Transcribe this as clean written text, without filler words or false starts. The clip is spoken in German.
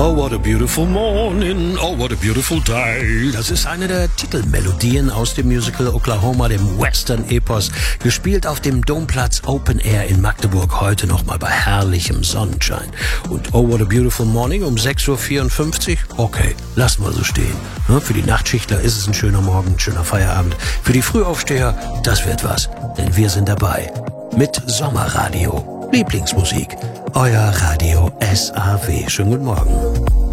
Oh, what a beautiful morning, oh, what a beautiful day. Das ist eine der Titelmelodien aus dem Musical Oklahoma, dem Western-Epos, gespielt auf dem Domplatz Open Air in Magdeburg, heute nochmal bei herrlichem Sonnenschein. Und Oh, what a beautiful morning um 6.54 Uhr, okay, lassen wir so stehen. Für die Nachtschichtler ist es ein schöner Morgen, ein schöner Feierabend. Für die Frühaufsteher, das wird was, denn wir sind dabei mit Sommerradio. Lieblingsmusik. Euer Radio SAW. Schönen guten Morgen.